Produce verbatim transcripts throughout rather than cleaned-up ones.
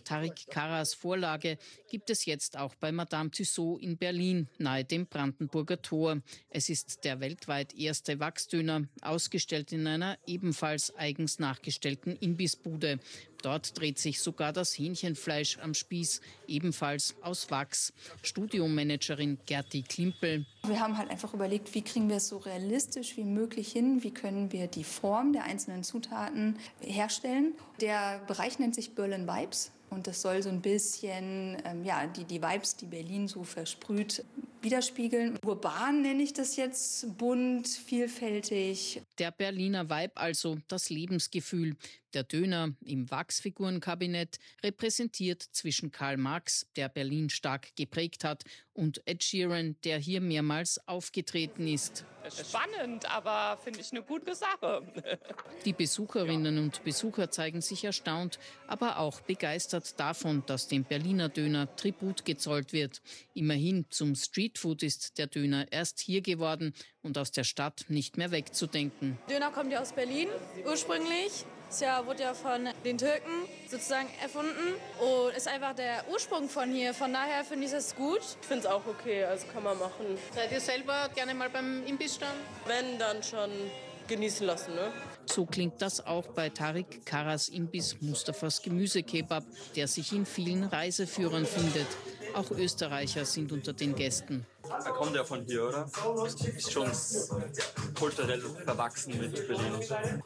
Tariq Karas Vorlage gibt es jetzt auch bei Madame Tussauds in Berlin, nahe dem Brandenburger Tor. Es ist der weltweit erste Wachsdöner, ausgestellt in einer ebenfalls eigens nachgestellten Imbissbude. Dort dreht sich sogar das Hähnchenfleisch am Spieß, ebenfalls aus Wachs. Studiomanagerin Gerti Klimpel. Wir haben halt einfach überlegt, wie kriegen wir es so realistisch wie möglich hin, wie können wir die Form der einzelnen Zutaten herstellen. Der Bereich nennt sich Berlin Vibes und das soll so ein bisschen ähm, ja, die, die Vibes, die Berlin so versprüht, widerspiegeln. Urban nenne ich das jetzt, bunt, vielfältig. Der Berliner Vibe, also das Lebensgefühl. Der Döner im Wachsfigurenkabinett repräsentiert zwischen Karl Marx, der Berlin stark geprägt hat, und Ed Sheeran, der hier mehrmals aufgetreten ist. Spannend, aber finde ich eine gute Sache. Die Besucherinnen und Besucher zeigen sich erstaunt, aber auch begeistert davon, dass dem Berliner Döner Tribut gezollt wird. Immerhin zum Streetfood ist der Döner erst hier geworden und aus der Stadt nicht mehr wegzudenken. Döner kommt ja aus Berlin ursprünglich. Es ja, wurde ja von den Türken sozusagen erfunden und ist einfach der Ursprung von hier. Von daher finde ich es gut. Ich finde es auch okay, also kann man machen. Seid ihr selber gerne mal beim Imbissstand? Wenn, dann schon genießen lassen, ne? So klingt das auch bei Tariq Karas Imbiss Mustafas Gemüsekebab, der sich in vielen Reiseführern findet. Auch Österreicher sind unter den Gästen. Er kommt ja von hier, oder? Ist schon kulturell verwachsen mit Berlin.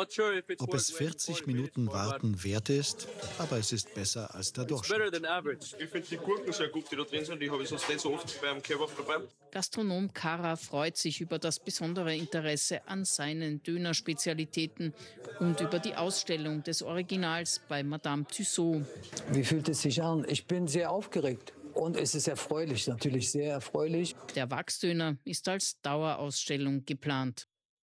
Ob es vierzig Minuten Warten wert ist, aber es ist besser als der Durchschnitt. Ich finde die Gurken sehr gut, die da drin sind. Die habe ich sonst nicht so oft beim Kebab dabei. Gastronom Kara freut sich über das besondere Interesse an seinen Dönerspezialitäten und über die Ausstellung des Originals bei Madame Tussauds. Wie fühlt es sich an? Ich bin sehr aufgeregt. Und es ist erfreulich, natürlich sehr erfreulich. Der Wachsdöner ist als Dauerausstellung geplant.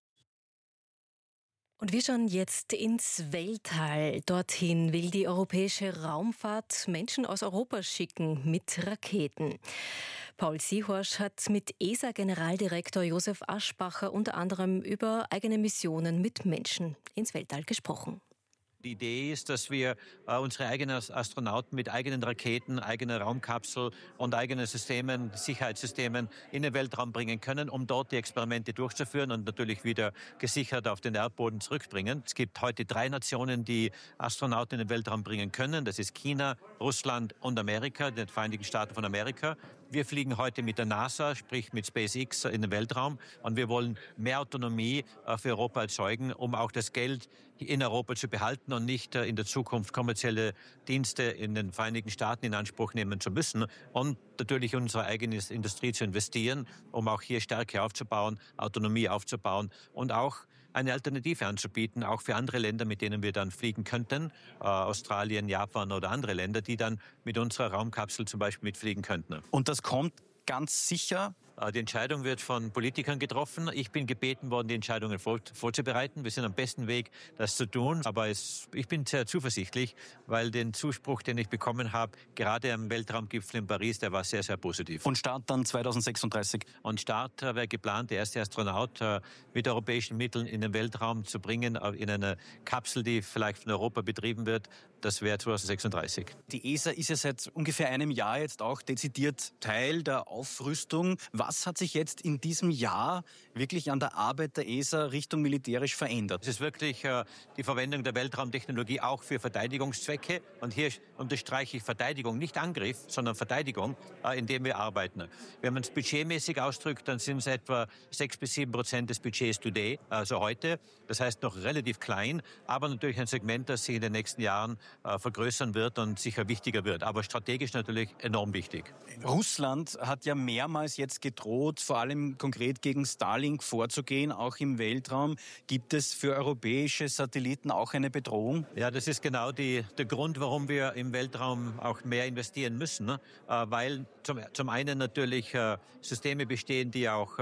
Und wir schauen jetzt ins Weltall. Dorthin will die europäische Raumfahrt Menschen aus Europa schicken mit Raketen. Paul Sihorsch hat mit E S A-Generaldirektor Josef Aschbacher unter anderem über eigene Missionen mit Menschen ins Weltall gesprochen. Die Idee ist, dass wir äh, unsere eigenen Astronauten mit eigenen Raketen, eigener Raumkapsel und eigenen Systemen, Sicherheitssystemen in den Weltraum bringen können, um dort die Experimente durchzuführen und natürlich wieder gesichert auf den Erdboden zurückbringen. Es gibt heute drei Nationen, die Astronauten in den Weltraum bringen können. Das ist China, Russland und Amerika, die Vereinigten Staaten von Amerika. Wir fliegen heute mit der NASA, sprich mit SpaceX, in den Weltraum. Und wir wollen mehr Autonomie für Europa erzeugen, um auch das Geld in Europa zu behalten und nicht in der Zukunft kommerzielle Dienste in den Vereinigten Staaten in Anspruch nehmen zu müssen. Und natürlich unsere eigene Industrie zu investieren, um auch hier Stärke aufzubauen, Autonomie aufzubauen und auch eine Alternative anzubieten, auch für andere Länder, mit denen wir dann fliegen könnten, äh, Australien, Japan oder andere Länder, die dann mit unserer Raumkapsel zum Beispiel mitfliegen könnten. Und das kommt ganz sicher? Die Entscheidung wird von Politikern getroffen. Ich bin gebeten worden, die Entscheidungen vor, vorzubereiten. Wir sind am besten Weg, das zu tun. Aber es, ich bin sehr zuversichtlich, weil den Zuspruch, den ich bekommen habe, gerade am Weltraumgipfel in Paris, der war sehr, sehr positiv. Und Start dann zweitausendsechsunddreißig? Und Start äh, wäre geplant, der erste Astronaut äh, mit europäischen Mitteln in den Weltraum zu bringen, äh, in eine Kapsel, die vielleicht von Europa betrieben wird. Das wäre zweitausendsechsunddreißig. Die E S A ist ja seit ungefähr einem Jahr jetzt auch dezidiert Teil der Aufrüstung. Was hat sich jetzt in diesem Jahr wirklich an der Arbeit der E S A Richtung militärisch verändert? Es ist wirklich äh, die Verwendung der Weltraumtechnologie auch für Verteidigungszwecke. Und hier unterstreiche ich Verteidigung, nicht Angriff, sondern Verteidigung, äh, indem wir arbeiten. Wenn man es budgetmäßig ausdrückt, dann sind es etwa sechs bis sieben Prozent des Budgets today, also heute. Das heißt noch relativ klein, aber natürlich ein Segment, das sich in den nächsten Jahren äh, vergrößern wird und sicher wichtiger wird. Aber strategisch natürlich enorm wichtig. Russland hat ja mehrmals jetzt gedroht, vor allem konkret gegen Starlink vorzugehen, auch im Weltraum. Gibt es für europäische Satelliten auch eine Bedrohung? Ja, das ist genau die, der Grund, warum wir im Weltraum auch mehr investieren müssen. Ne? Weil zum, zum einen natürlich äh, Systeme bestehen, die auch äh,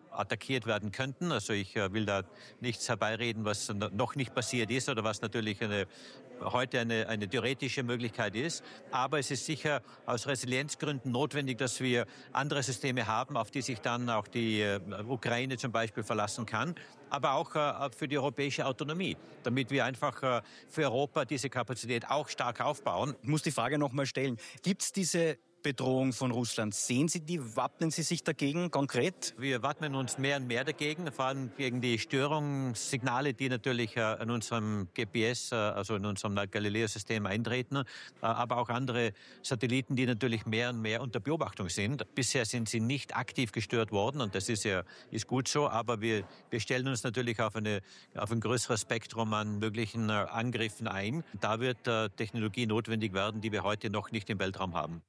attackiert werden könnten. Also ich äh, will da nichts herbeireden, was noch nicht passiert ist oder was natürlich eine, heute eine, eine theoretische Möglichkeit ist. Aber es ist sicher aus Resilienzgründen notwendig, dass wir andere Systeme haben, auf die sich dann auch die äh, Ukraine zum Beispiel verlassen kann. Aber auch äh, für die europäische Autonomie, damit wir einfach äh, für Europa diese Kapazität auch stark aufbauen. Ich muss die Frage noch mal stellen. Gibt es diese Bedrohung von Russland? Sehen Sie die? Wappnen Sie sich dagegen konkret? Wir wappnen uns mehr und mehr dagegen, vor allem gegen die Störungssignale, die natürlich äh, in unserem G P S, äh, also in unserem Galileo-System eintreten, äh, aber auch andere Satelliten, die natürlich mehr und mehr unter Beobachtung sind. Bisher sind sie nicht aktiv gestört worden und das ist ja ist gut so, aber wir, wir stellen uns natürlich auf, eine, auf ein größeres Spektrum an möglichen äh, Angriffen ein. Da wird äh, Technologie notwendig werden, die wir heute noch nicht im Weltraum haben.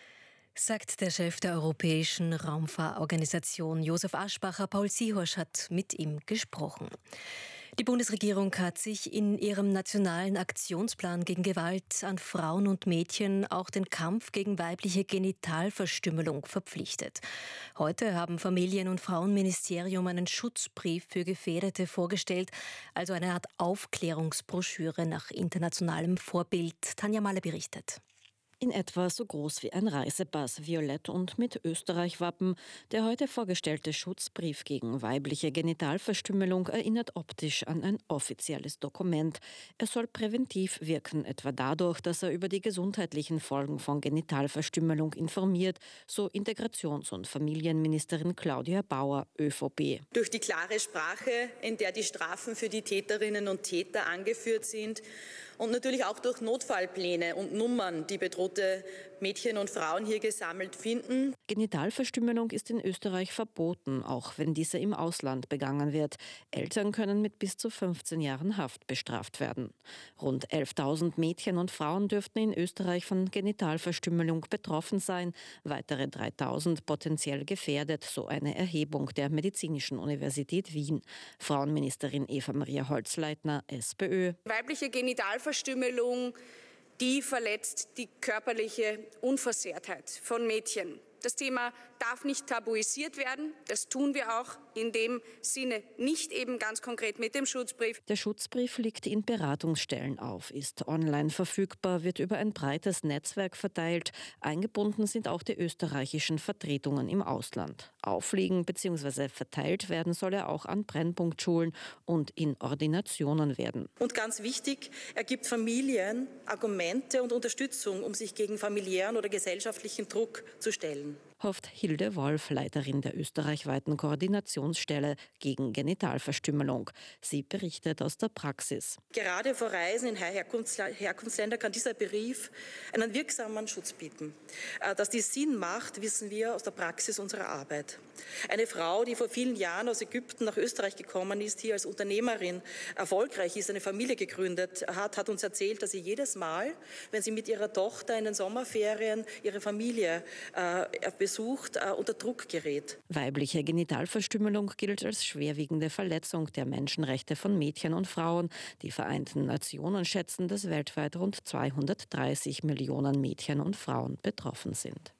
Sagt der Chef der Europäischen Raumfahrtorganisation Josef Aschbacher. Paul Sihorsch hat mit ihm gesprochen. Die Bundesregierung hat sich in ihrem nationalen Aktionsplan gegen Gewalt an Frauen und Mädchen auch den Kampf gegen weibliche Genitalverstümmelung verpflichtet. Heute haben Familien- und Frauenministerium einen Schutzbrief für Gefährdete vorgestellt, also eine Art Aufklärungsbroschüre nach internationalem Vorbild. Tanja Malle berichtet. In etwa so groß wie ein Reisepass, violett und mit Österreich-Wappen. Der heute vorgestellte Schutzbrief gegen weibliche Genitalverstümmelung erinnert optisch an ein offizielles Dokument. Er soll präventiv wirken, etwa dadurch, dass er über die gesundheitlichen Folgen von Genitalverstümmelung informiert, so Integrations- und Familienministerin Claudia Bauer, ÖVP. Durch die klare Sprache, in der die Strafen für die Täterinnen und Täter angeführt sind, und natürlich auch durch Notfallpläne und Nummern, die bedrohte Mädchen und Frauen hier gesammelt finden. Genitalverstümmelung ist in Österreich verboten, auch wenn diese im Ausland begangen wird. Eltern können mit bis zu fünfzehn Jahren Haft bestraft werden. Rund elftausend Mädchen und Frauen dürften in Österreich von Genitalverstümmelung betroffen sein, weitere dreitausend potenziell gefährdet, so eine Erhebung der Medizinischen Universität Wien. Frauenministerin Eva Maria Holzleitner, SPÖ. Weibliche Genitalverstümmelung, die verletzt die körperliche Unversehrtheit von Mädchen. Das Thema darf nicht tabuisiert werden. Das tun wir auch in dem Sinne nicht eben ganz konkret mit dem Schutzbrief. Der Schutzbrief liegt in Beratungsstellen auf, ist online verfügbar, wird über ein breites Netzwerk verteilt. Eingebunden sind auch die österreichischen Vertretungen im Ausland. Aufliegen bzw. verteilt werden soll er auch an Brennpunktschulen und in Ordinationen werden. Und ganz wichtig, er gibt Familien Argumente und Unterstützung, um sich gegen familiären oder gesellschaftlichen Druck zu stellen. Hofft Hilde Wolf, Leiterin der österreichweiten Koordinationsstelle gegen Genitalverstümmelung. Sie berichtet aus der Praxis. Gerade vor Reisen in Herkunftsländer kann dieser Brief einen wirksamen Schutz bieten. Dass dies Sinn macht, wissen wir aus der Praxis unserer Arbeit. Eine Frau, die vor vielen Jahren aus Ägypten nach Österreich gekommen ist, hier als Unternehmerin erfolgreich ist, eine Familie gegründet hat, hat uns erzählt, dass sie jedes Mal, wenn sie mit ihrer Tochter in den Sommerferien ihre Familie äh, besucht, äh, unter Druck gerät. Weibliche Genitalverstümmelung gilt als schwerwiegende Verletzung der Menschenrechte von Mädchen und Frauen. Die Vereinten Nationen schätzen, dass weltweit rund zweihundertdreißig Millionen Mädchen und Frauen betroffen sind.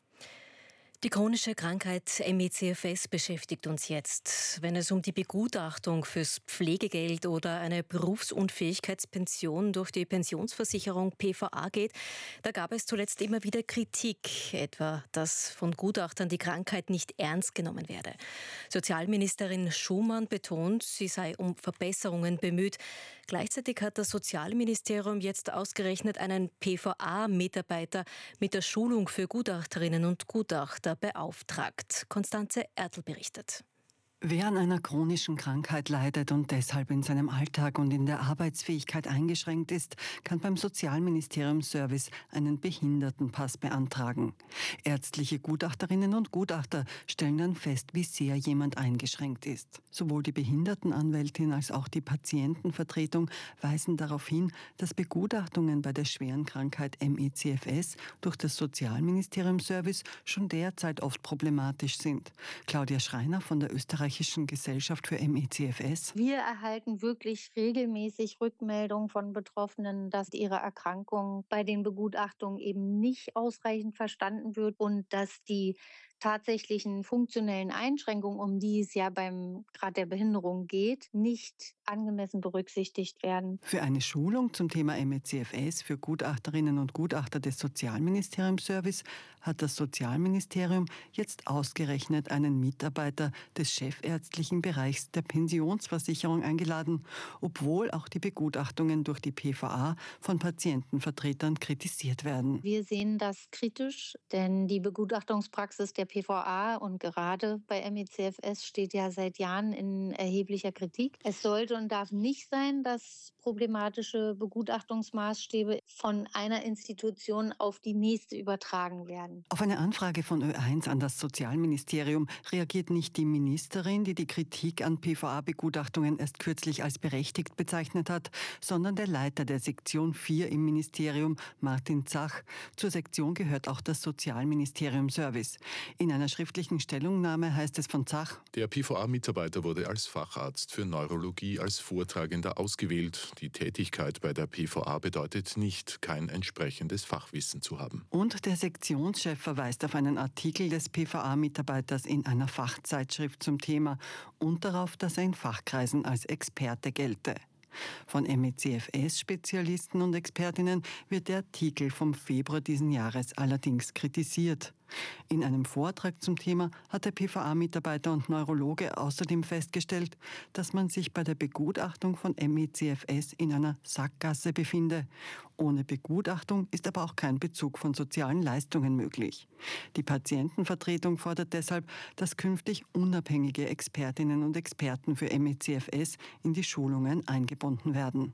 Die chronische Krankheit M E C F S beschäftigt uns jetzt. Wenn es um die Begutachtung fürs Pflegegeld oder eine Berufsunfähigkeitspension durch die Pensionsversicherung P V A geht, da gab es zuletzt immer wieder Kritik, etwa, dass von Gutachtern die Krankheit nicht ernst genommen werde. Sozialministerin Schumann betont, sie sei um Verbesserungen bemüht. Gleichzeitig hat das Sozialministerium jetzt ausgerechnet einen P V A-Mitarbeiter mit der Schulung für Gutachterinnen und Gutachter beauftragt. Konstanze Ertl berichtet. Wer an einer chronischen Krankheit leidet und deshalb in seinem Alltag und in der Arbeitsfähigkeit eingeschränkt ist, kann beim Sozialministerium Service einen Behindertenpass beantragen. Ärztliche Gutachterinnen und Gutachter stellen dann fest, wie sehr jemand eingeschränkt ist. Sowohl die Behindertenanwältin als auch die Patientenvertretung weisen darauf hin, dass Begutachtungen bei der schweren Krankheit M E C F S durch das Sozialministerium Service schon derzeit oft problematisch sind. Claudia Schreiner von der Österreichischen Gesellschaft für M E C F S. Wir erhalten wirklich regelmäßig Rückmeldungen von Betroffenen, dass ihre Erkrankung bei den Begutachtungen eben nicht ausreichend verstanden wird und dass die tatsächlichen funktionellen Einschränkungen, um die es ja beim Grad der Behinderung geht, nicht angemessen berücksichtigt werden. Für eine Schulung zum Thema M E C F S für Gutachterinnen und Gutachter des Sozialministeriums Service hat das Sozialministerium jetzt ausgerechnet einen Mitarbeiter des chefärztlichen Bereichs der Pensionsversicherung eingeladen, obwohl auch die Begutachtungen durch die P V A von Patientenvertretern kritisiert werden. Wir sehen das kritisch, denn die Begutachtungspraxis der P V A und gerade bei M E C F S steht ja seit Jahren in erheblicher Kritik. Es sollte und darf nicht sein, dass problematische Begutachtungsmaßstäbe von einer Institution auf die nächste übertragen werden. Auf eine Anfrage von Ö eins an das Sozialministerium reagiert nicht die Ministerin, die die Kritik an P V A-Begutachtungen erst kürzlich als berechtigt bezeichnet hat, sondern der Leiter der Sektion vier im Ministerium, Martin Zach. Zur Sektion gehört auch das Sozialministerium Service. In einer schriftlichen Stellungnahme heißt es von Zach: Der P V A-Mitarbeiter wurde als Facharzt für Neurologie als Vortragender ausgewählt. Die Tätigkeit bei der P V A bedeutet nicht, kein entsprechendes Fachwissen zu haben. Und der Sektionschef verweist auf einen Artikel des P V A-Mitarbeiters in einer Fachzeitschrift zum Thema und darauf, dass er in Fachkreisen als Experte gelte. Von M E C F S-Spezialisten und Expertinnen wird der Artikel vom Februar diesen Jahres allerdings kritisiert. In einem Vortrag zum Thema hat der P V A-Mitarbeiter und Neurologe außerdem festgestellt, dass man sich bei der Begutachtung von M E C F S in einer Sackgasse befinde. Ohne Begutachtung ist aber auch kein Bezug von sozialen Leistungen möglich. Die Patientenvertretung fordert deshalb, dass künftig unabhängige Expertinnen und Experten für M E C F S in die Schulungen eingebunden werden.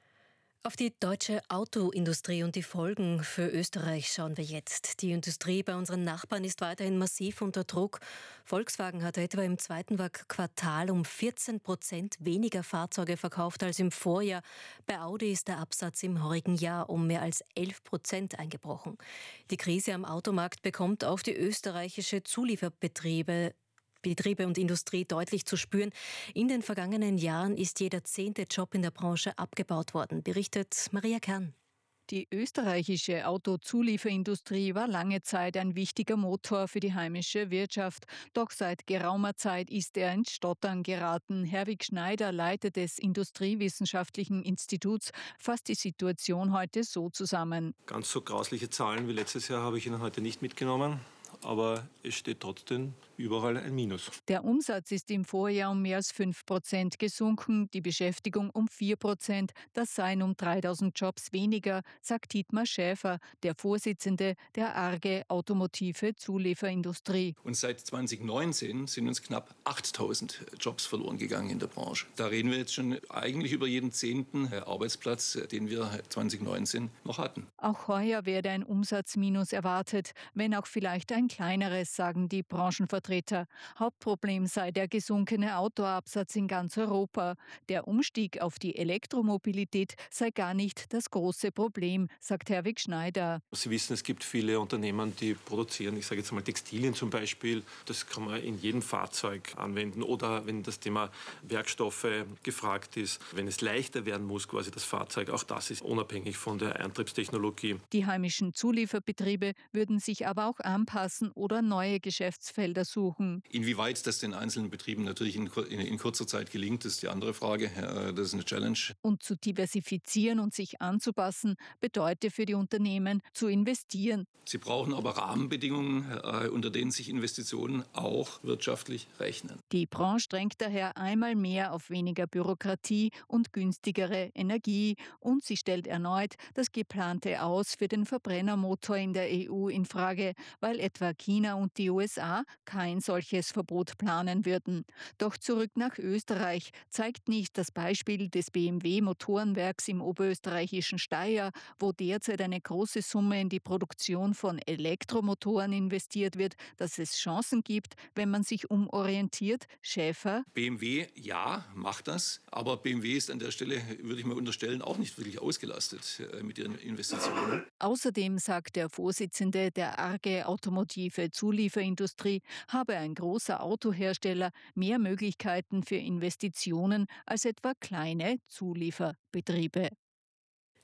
Auf die deutsche Autoindustrie und die Folgen für Österreich schauen wir jetzt. Die Industrie bei unseren Nachbarn ist weiterhin massiv unter Druck. Volkswagen hat etwa im zweiten Quartal um vierzehn Prozent weniger Fahrzeuge verkauft als im Vorjahr. Bei Audi ist der Absatz im heurigen Jahr um mehr als elf Prozent eingebrochen. Die Krise am Automarkt bekommt auch die österreichische Zulieferbetriebe Betriebe und Industrie deutlich zu spüren. In den vergangenen Jahren ist jeder zehnte Job in der Branche abgebaut worden, berichtet Maria Kern. Die österreichische Autozulieferindustrie war lange Zeit ein wichtiger Motor für die heimische Wirtschaft. Doch seit geraumer Zeit ist er ins Stottern geraten. Herwig Schneider, Leiter des Industriewissenschaftlichen Instituts, fasst die Situation heute so zusammen. Ganz so grausliche Zahlen wie letztes Jahr habe ich Ihnen heute nicht mitgenommen. Aber es steht trotzdem überall ein Minus. Der Umsatz ist im Vorjahr um mehr als fünf Prozent gesunken, die Beschäftigung um vier Prozent. Das seien um dreitausend Jobs weniger, sagt Dietmar Schäfer, der Vorsitzende der A R G E Automotive Zulieferindustrie. Und seit zwanzig neunzehn sind uns knapp achttausend Jobs verloren gegangen in der Branche. Da reden wir jetzt schon eigentlich über jeden zehnten Arbeitsplatz, den wir zwanzig neunzehn noch hatten. Auch heuer werde ein Umsatzminus erwartet, wenn auch vielleicht ein kleineres, sagen die Branchenvertreter. Hauptproblem sei der gesunkene Autoabsatz in ganz Europa. Der Umstieg auf die Elektromobilität sei gar nicht das große Problem, sagt Herwig Schneider. Sie wissen, es gibt viele Unternehmen, die produzieren, ich sage jetzt mal Textilien zum Beispiel. Das kann man in jedem Fahrzeug anwenden. Oder wenn das Thema Werkstoffe gefragt ist, wenn es leichter werden muss, quasi das Fahrzeug, auch das ist unabhängig von der Antriebstechnologie. Die heimischen Zulieferbetriebe würden sich aber auch anpassen oder neue Geschäftsfelder suchen. Inwieweit das den einzelnen Betrieben natürlich in, in, in kurzer Zeit gelingt, ist die andere Frage. Das ist eine Challenge. Und zu diversifizieren und sich anzupassen, bedeutet für die Unternehmen zu investieren. Sie brauchen aber Rahmenbedingungen, unter denen sich Investitionen auch wirtschaftlich rechnen. Die Branche drängt daher einmal mehr auf weniger Bürokratie und günstigere Energie. Und sie stellt erneut das geplante Aus für den Verbrennermotor in der E U in Frage, weil etwa China und die U S A kein solches Verbot planen würden. Doch zurück nach Österreich zeigt nicht das Beispiel des B M W-Motorenwerks im oberösterreichischen Steyr, wo derzeit eine große Summe in die Produktion von Elektromotoren investiert wird, dass es Chancen gibt, wenn man sich umorientiert. Schäfer? B M W, ja, macht das. Aber B M W ist an der Stelle, würde ich mal unterstellen, auch nicht wirklich ausgelastet äh, mit ihren Investitionen. Außerdem sagt der Vorsitzende der A R G E Automotive Zulieferindustrie, habe ein großer Autohersteller mehr Möglichkeiten für Investitionen als etwa kleine Zulieferbetriebe.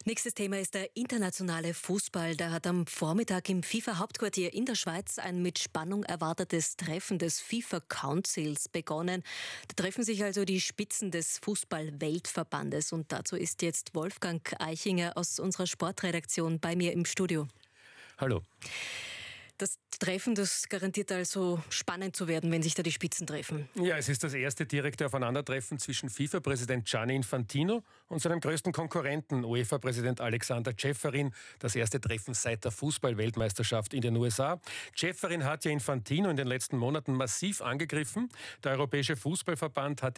Nächstes Thema ist der internationale Fußball. Da hat am Vormittag im FIFA-Hauptquartier in der Schweiz ein mit Spannung erwartetes Treffen des FIFA-Councils begonnen. Da treffen sich also die Spitzen des Fußball-Weltverbandes. Und dazu ist jetzt Wolfgang Eichinger aus unserer Sportredaktion bei mir im Studio. Hallo. Das Treffen, das garantiert also spannend zu werden, wenn sich da die Spitzen treffen. Ja, es ist das erste direkte Aufeinandertreffen zwischen FIFA-Präsident Gianni Infantino und seinem größten Konkurrenten, UEFA-Präsident Alexander Ceferin. Das erste Treffen seit der Fußball-Weltmeisterschaft in den U S A. Ceferin hat ja Infantino in den letzten Monaten massiv angegriffen. Der Europäische Fußballverband hat